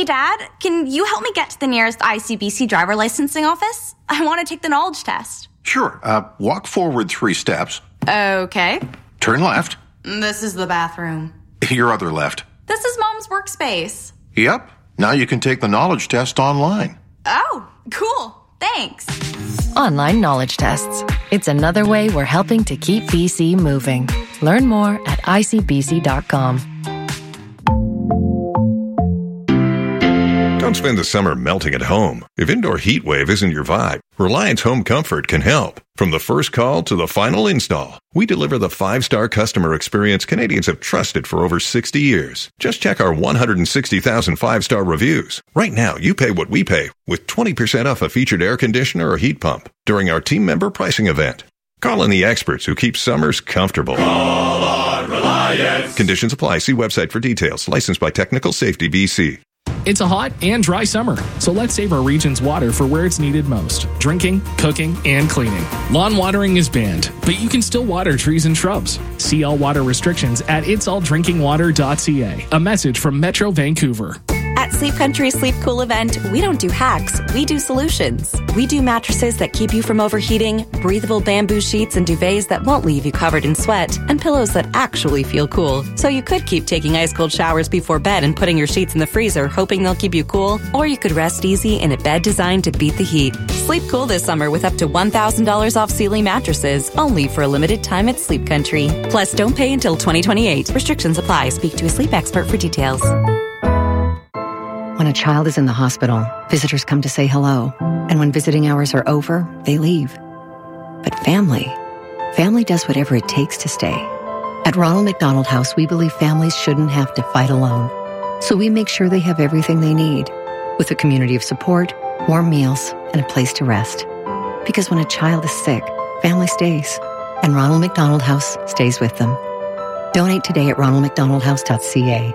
Hey, Dad, can you help me get to the nearest ICBC driver licensing office? I want to take the knowledge test. Sure. Walk forward 3 steps. Okay. Turn left. This is the bathroom. Your other left. This is Mom's workspace. Yep. Now you can take the knowledge test online. Oh, cool. Thanks. Online knowledge tests. It's another way we're helping to keep BC moving. Learn more at icbc.com. Don't spend the summer melting at home. If indoor heat wave isn't your vibe, Reliance Home Comfort can help. From the first call to the final install, we deliver the 5-star customer experience Canadians have trusted for over 60 years. Just check our 160,000 5-star reviews. Right now, you pay what we pay with 20% off a featured air conditioner or heat pump during our team member pricing event. Call in the experts who keep summers comfortable. Call on Reliance. Conditions apply. See website for details. Licensed by Technical Safety BC. It's a hot and dry summer, so let's save our region's water for where it's needed most. Drinking, cooking, and cleaning. Lawn watering is banned, but you can still water trees and shrubs. See all water restrictions at itsalldrinkingwater.ca. A message from Metro Vancouver. At Sleep Country Sleep Cool event, we don't do hacks, we do solutions. We do mattresses that keep you from overheating, breathable bamboo sheets and duvets that won't leave you covered in sweat, and pillows that actually feel cool. So you could keep taking ice cold showers before bed and putting your sheets in the freezer, hoping they'll keep you cool, or you could rest easy in a bed designed to beat the heat. Sleep cool this summer with up to $1,000 off Sealy mattresses, only for a limited time at Sleep Country. Plus, don't pay until 2028. Restrictions apply. Speak to a sleep expert for details. When a child is in the hospital, visitors come to say hello. And when visiting hours are over, they leave. But family does whatever it takes to stay. At Ronald McDonald House, we believe families shouldn't have to fight alone. So we make sure they have everything they need, with a community of support, warm meals, and a place to rest. Because when a child is sick, family stays. And Ronald McDonald House stays with them. Donate today at ronaldmcdonaldhouse.ca.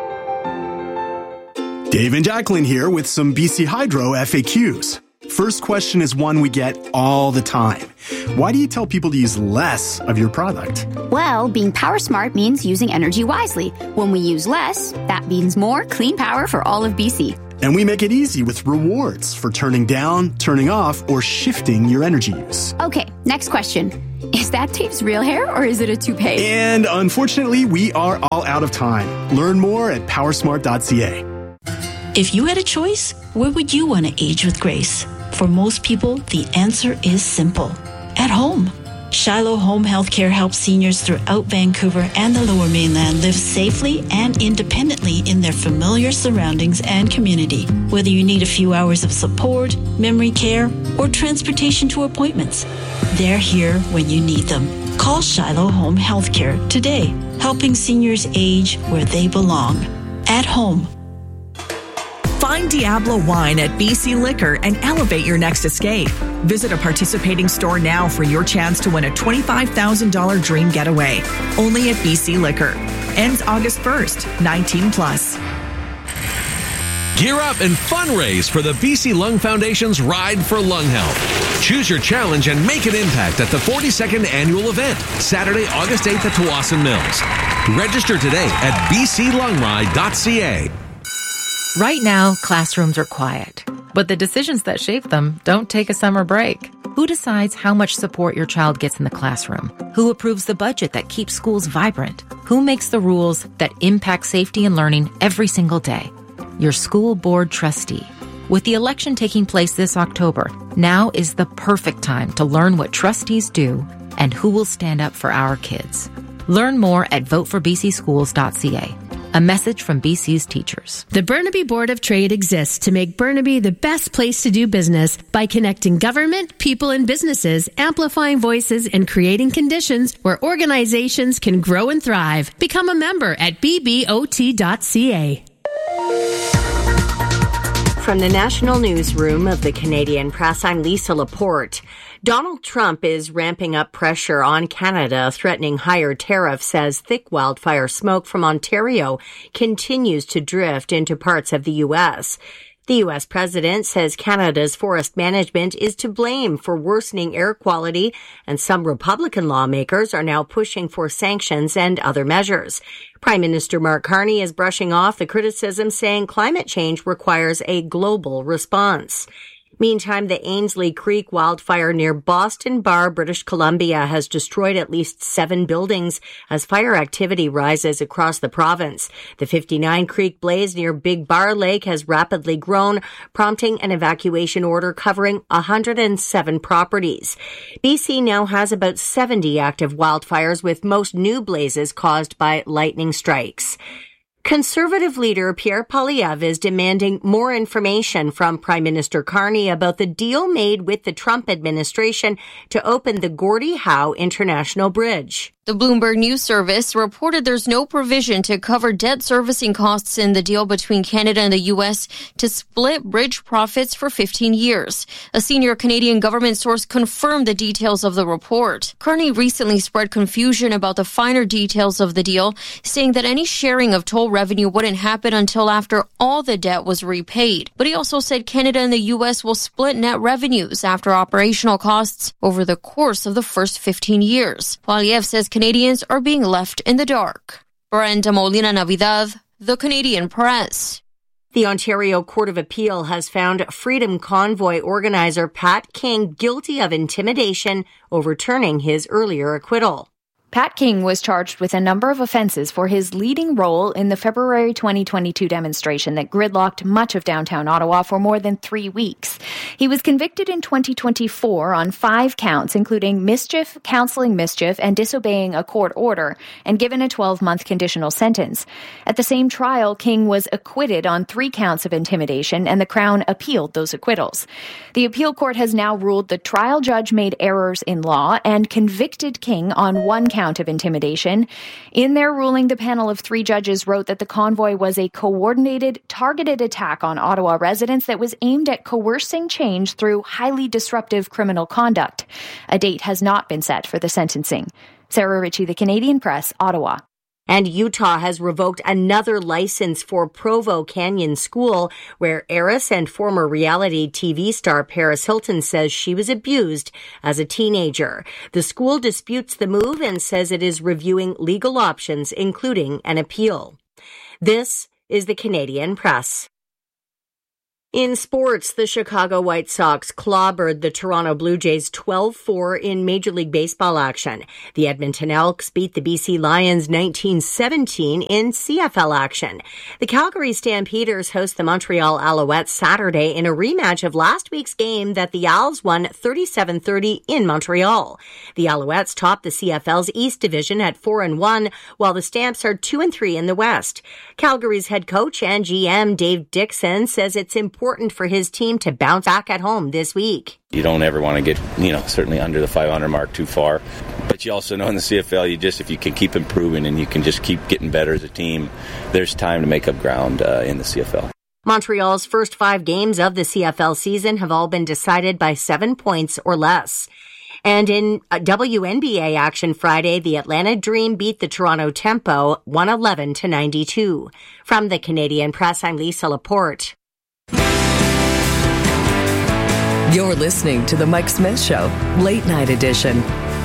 Dave and Jacqueline here with some BC Hydro FAQs. First question is one we get all the time. Why do you tell people to use less of your product? Well, being power smart means using energy wisely. When we use less, that means more clean power for all of BC. And we make it easy with rewards for turning down, turning off, or shifting your energy use. Okay, next question. Is that Dave's real hair or is it a toupee? And unfortunately, we are all out of time. Learn more at powersmart.ca. If you had a choice, where would you want to age with grace? For most people, the answer is simple. At home. Shiloh Home Healthcare helps seniors throughout Vancouver and the Lower Mainland live safely and independently in their familiar surroundings and community. Whether you need a few hours of support, memory care, or transportation to appointments, they're here when you need them. Call Shiloh Home Healthcare today, helping seniors age where they belong. At home. Find Diablo Wine at BC Liquor and elevate your next escape. Visit a participating store now for your chance to win a $25,000 dream getaway. Only at BC Liquor. Ends August 1st, 19 plus. Gear up and fundraise for the BC Lung Foundation's Ride for Lung Health. Choose your challenge and make an impact at the 42nd annual event, Saturday, August 8th at Tawasin Mills. Register today at bclungride.ca. Right now, classrooms are quiet, but the decisions that shape them don't take a summer break. Who decides how much support your child gets in the classroom? Who approves the budget that keeps schools vibrant? Who makes the rules that impact safety and learning every single day? Your school board trustee. With the election taking place this October, now is the perfect time to learn what trustees do and who will stand up for our kids. Learn more at voteforbcschools.ca. A message from BC's teachers. The Burnaby Board of Trade exists to make Burnaby the best place to do business by connecting government, people, and businesses, amplifying voices, and creating conditions where organizations can grow and thrive. Become a member at bbot.ca. From the National Newsroom of the Canadian Press, I'm Lisa Laporte. Donald Trump is ramping up pressure on Canada, threatening higher tariffs as thick wildfire smoke from Ontario continues to drift into parts of the U.S. The U.S. president says Canada's forest management is to blame for worsening air quality, and some Republican lawmakers are now pushing for sanctions and other measures. Prime Minister Mark Carney is brushing off the criticism, saying climate change requires a global response. Meantime, the Ainslie Creek wildfire near Boston Bar, British Columbia, has destroyed at least 7 buildings as fire activity rises across the province. The 59 Creek blaze near Big Bar Lake has rapidly grown, prompting an evacuation order covering 107 properties. BC now has about 70 active wildfires, with most new blazes caused by lightning strikes. Conservative leader Pierre Poilievre is demanding more information from Prime Minister Carney about the deal made with the Trump administration to open the Gordie Howe International Bridge. The Bloomberg News Service reported there's no provision to cover debt servicing costs in the deal between Canada and the U.S. to split bridge profits for 15 years. A senior Canadian government source confirmed the details of the report. Carney recently spread confusion about the finer details of the deal, saying that any sharing of toll revenue wouldn't happen until after all the debt was repaid. But he also said Canada and the U.S. will split net revenues after operational costs over the course of the first 15 years. Poilievre says Canadians are being left in the dark. Brenda Molina Navidad, The Canadian Press. The Ontario Court of Appeal has found Freedom Convoy organizer Pat King guilty of intimidation, overturning his earlier acquittal. Pat King was charged with a number of offenses for his leading role in the February 2022 demonstration that gridlocked much of downtown Ottawa for more than 3 weeks. He was convicted in 2024 on 5 counts, including mischief, counseling mischief, and disobeying a court order, and given a 12-month conditional sentence. At the same trial, King was acquitted on 3 counts of intimidation, and the Crown appealed those acquittals. The appeal court has now ruled the trial judge made errors in law and convicted King on 1 count of intimidation. In their ruling, the panel of 3 judges wrote that the convoy was a coordinated, targeted attack on Ottawa residents that was aimed at coercing change through highly disruptive criminal conduct. A date has not been set for the sentencing. Sarah Ritchie, The Canadian Press, Ottawa. And Utah has revoked another license for Provo Canyon School, where heiress and former reality TV star Paris Hilton says she was abused as a teenager. The school disputes the move and says it is reviewing legal options, including an appeal. This is the Canadian Press. In sports, the Chicago White Sox clobbered the Toronto Blue Jays 12-4 in Major League Baseball action. The Edmonton Elks beat the BC Lions 19-17 in CFL action. The Calgary Stampeders host the Montreal Alouettes Saturday in a rematch of last week's game that the Owls won 37-30 in Montreal. The Alouettes topped the CFL's East Division at 4-1, while the Stamps are 2-3 in the West. Calgary's head coach and GM Dave Dixon says it's important for his team to bounce back at home this week. You don't ever want to get, certainly under the 500 mark too far. But you also know in the CFL, if you can keep improving and you can just keep getting better as a team, there's time to make up ground in the CFL. Montreal's first 5 games of the CFL season have all been decided by 7 points or less. And in WNBA action Friday, the Atlanta Dream beat the Toronto Tempo 111-92. From the Canadian Press, I'm Lisa Laporte. You're listening to The Mike Smith Show, Late Night Edition.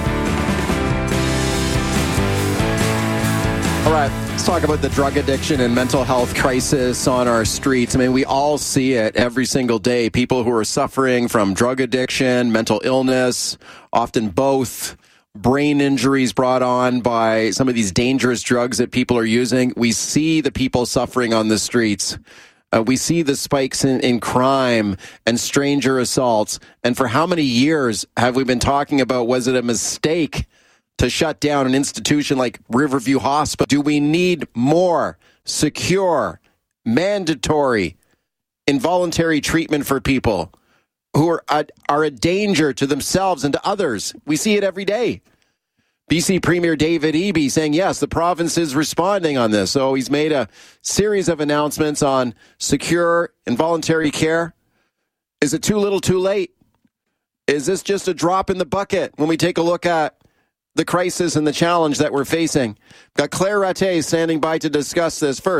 All right, let's talk about the drug addiction and mental health crisis on our streets. I mean, we all see it every single day. People who are suffering from drug addiction, mental illness, often both, brain injuries brought on by some of these dangerous drugs that people are using. We see the people suffering on the streets. We see the spikes in crime and stranger assaults. And for how many years have we been talking about, was it a mistake to shut down an institution like Riverview Hospital? Do we need more secure, mandatory, involuntary treatment for people who are a danger to themselves and to others? We see it every day. BC Premier David Eby saying, yes, the province is responding on this. So he's made a series of announcements on secure, involuntary care. Is it too little, too late? Is this just a drop in the bucket when we take a look at the crisis and the challenge that we're facing? Got Claire Rattay standing by to discuss this. First,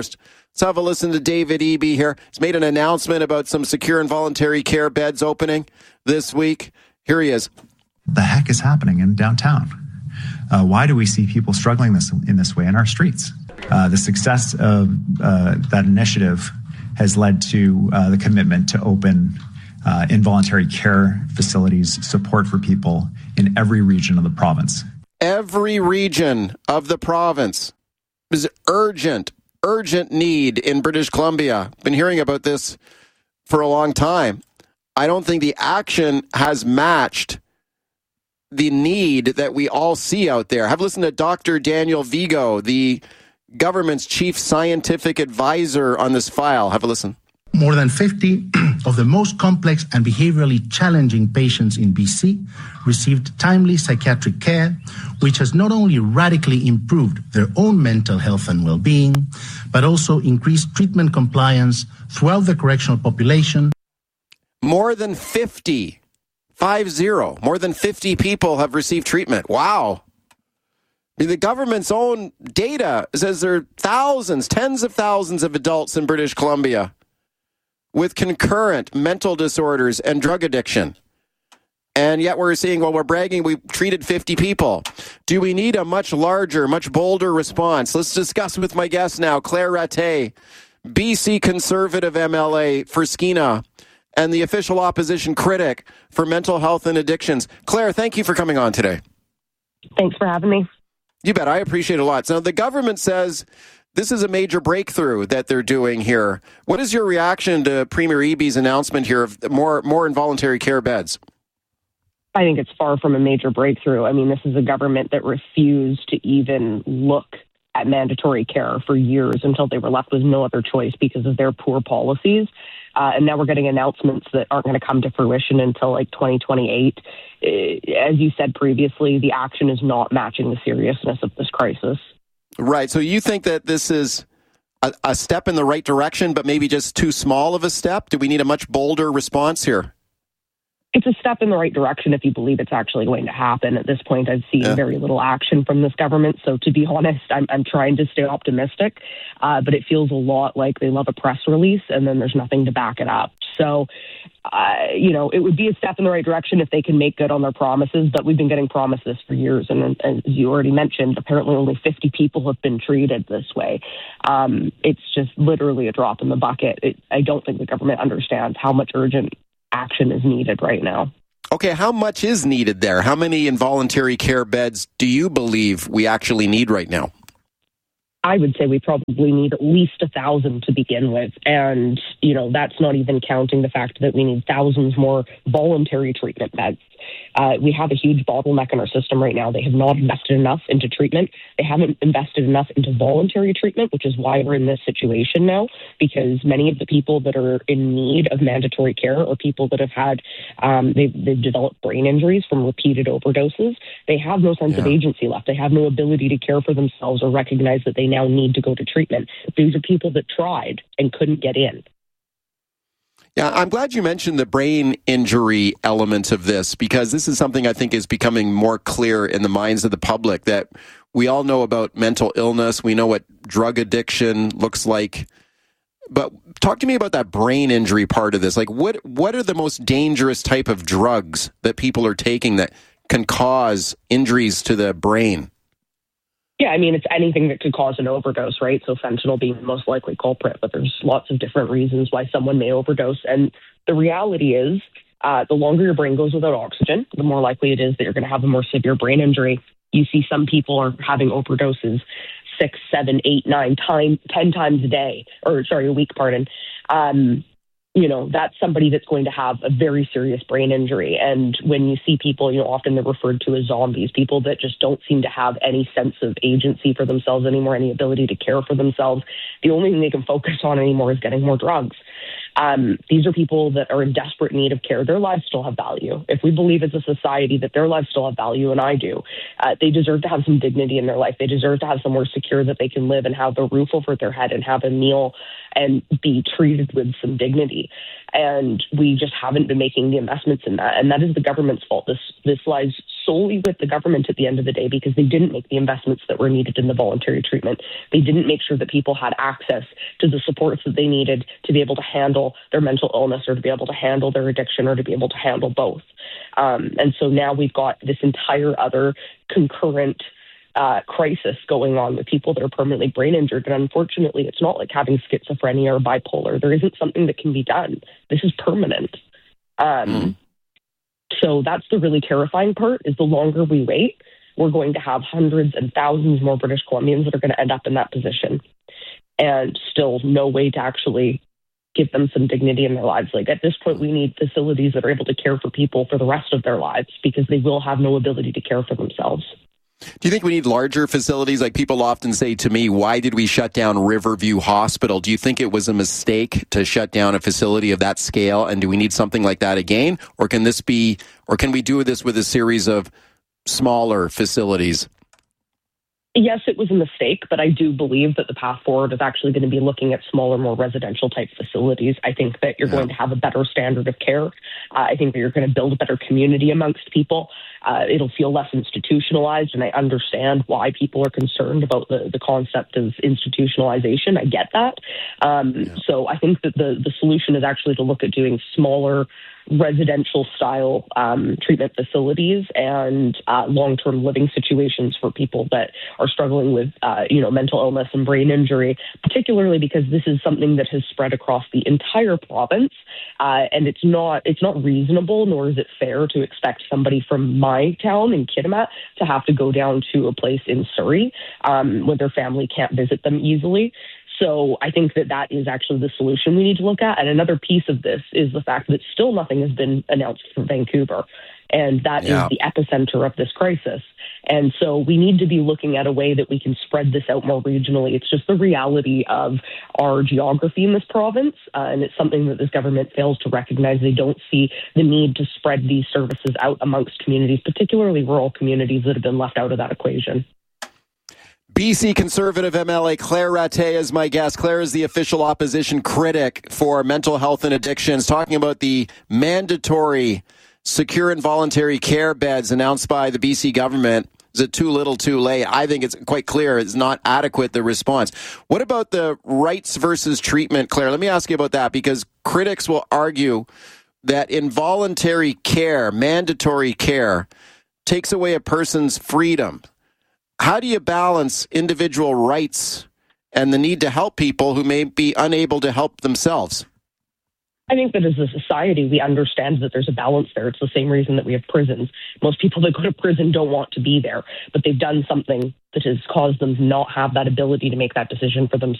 Let's have a listen to David Eby here. He's made an announcement about some secure and voluntary care beds opening this week. Here he is. The heck is happening in downtown? Why do we see people struggling in this way in our streets? The success of that initiative has led to the commitment to open involuntary care facilities, support for people in every region of the province. Every region of the province is urgent need in British Columbia. Been hearing about this for a long time. I don't think the action has matched the need that we all see out there. Have listened to Dr. Daniel Vigo, the government's chief scientific advisor on this file. Have a listen. More than 50 of the most complex and behaviorally challenging patients in BC received timely psychiatric care, which has not only radically improved their own mental health and well-being, but also increased treatment compliance throughout the correctional population. More than 50 people have received treatment. Wow. The government's own data says there are thousands, tens of thousands of adults in British Columbia with concurrent mental disorders and drug addiction. And yet we're seeing, we're bragging, we treated 50 people. Do we need a much larger, much bolder response? Let's discuss with my guest now, Claire Rattay, BC Conservative MLA for Skeena, and the official opposition critic for mental health and addictions. Claire, thank you for coming on today. Thanks for having me. You bet. I appreciate it a lot. So the government says this is a major breakthrough that they're doing here. What is your reaction to Premier Eby's announcement here of more involuntary care beds? I think it's far from a major breakthrough. I mean, this is a government that refused to even look at mandatory care for years until they were left with no other choice because of their poor policies. And now we're getting announcements that aren't going to come to fruition until like 2028. As you said previously, the action is not matching the seriousness of this crisis. Right. So you think that this is a step in the right direction, but maybe just too small of a step? Do we need a much bolder response here? It's a step in the right direction if you believe it's actually going to happen. At this point, I've seen very little action from this government. So to be honest, I'm trying to stay optimistic, but it feels a lot like they love a press release and then there's nothing to back it up. So, it would be a step in the right direction if they can make good on their promises, but we've been getting promises for years. And as you already mentioned, apparently only 50 people have been treated this way. It's just literally a drop in the bucket. I don't think the government understands how much urgent action is needed right now. Okay, how much is needed there? How many involuntary care beds do you believe we actually need right now? I would say we probably need at least 1,000 to begin with. And, that's not even counting the fact that we need thousands more voluntary treatment beds. We have a huge bottleneck in our system right now. They have not invested enough into treatment. They haven't invested enough into voluntary treatment, which is why we're in this situation now, because many of the people that are in need of mandatory care are people that have had, they've developed brain injuries from repeated overdoses. They have no sense of agency left. They have no ability to care for themselves or recognize that they now need to go to treatment. These are people that tried and couldn't get in. Yeah, I'm glad you mentioned the brain injury element of this, because this is something I think is becoming more clear in the minds of the public, that we all know about mental illness. We know what drug addiction looks like. But talk to me about that brain injury part of this. Like, what are the most dangerous type of drugs that people are taking that can cause injuries to the brain? Yeah, I mean, it's anything that could cause an overdose, right? So fentanyl being the most likely culprit, but there's lots of different reasons why someone may overdose. And the reality is, the longer your brain goes without oxygen, the more likely it is that you're going to have a more severe brain injury. You see some people are having overdoses 6, 7, 8, 9 times, 10 times a week, pardon. That's somebody that's going to have a very serious brain injury. And when you see people, often they're referred to as zombies, people that just don't seem to have any sense of agency for themselves anymore, any ability to care for themselves. The only thing they can focus on anymore is getting more drugs. These are people that are in desperate need of care. Their lives still have value. If we believe as a society that their lives still have value, and I do, they deserve to have some dignity in their life. They deserve to have somewhere secure that they can live and have a roof over their head and have a meal and be treated with some dignity. And we just haven't been making the investments in that. And that is the government's fault. This lies solely with the government at the end of the day, because they didn't make the investments that were needed in the voluntary treatment. They didn't make sure that people had access to the supports that they needed to be able to handle their mental illness, or to be able to handle their addiction, or to be able to handle both. And so now we've got this entire other concurrent crisis going on with people that are permanently brain injured. And unfortunately, it's not like having schizophrenia or bipolar. There isn't something that can be done. This is permanent. So that's the really terrifying part, is the longer we wait, we're going to have hundreds and thousands more British Columbians that are going to end up in that position, and still no way to actually give them some dignity in their lives. Like, at this point, we need facilities that are able to care for people for the rest of their lives, because they will have no ability to care for themselves. Do you think we need larger facilities? Like, people often say to me, why did we shut down Riverview Hospital? Do you think it was a mistake to shut down a facility of that scale? And do we need something like that again? Or can we do this with a series of smaller facilities? Yes, it was a mistake, but I do believe that the path forward is actually going to be looking at smaller, more residential type facilities. I think that you're going to have a better standard of care. I think that you're going to build a better community amongst people. It'll feel less institutionalized, and I understand why people are concerned about the concept of institutionalization. I get that. So I think that the solution is actually to look at doing smaller residential style treatment facilities and long-term living situations for people that are struggling with mental illness and brain injury, particularly because this is something that has spread across the entire province, and it's not reasonable, nor is it fair to expect somebody from my town in Kitimat to have to go down to a place in Surrey where their family can't visit them easily. So I think that is actually the solution we need to look at. And another piece of this is the fact that still nothing has been announced for Vancouver. And that is the epicenter of this crisis. And so we need to be looking at a way that we can spread this out more regionally. It's just the reality of our geography in this province. And it's something that this government fails to recognize. They don't see the need to spread these services out amongst communities, particularly rural communities that have been left out of that equation. BC Conservative MLA Claire Rattay is my guest. Claire is the official opposition critic for mental health and addictions, talking about the mandatory secure and voluntary care beds announced by the BC government. Is it too little, too late? I think it's quite clear it's not adequate, the response. What about the rights versus treatment, Claire? Let me ask you about that, because critics will argue that involuntary care, mandatory care, takes away a person's freedom. How do you balance individual rights and the need to help people who may be unable to help themselves? I think that as a society, we understand that there's a balance there. It's the same reason that we have prisons. Most people that go to prison don't want to be there, but they've done something that has caused them to not have that ability to make that decision for themselves.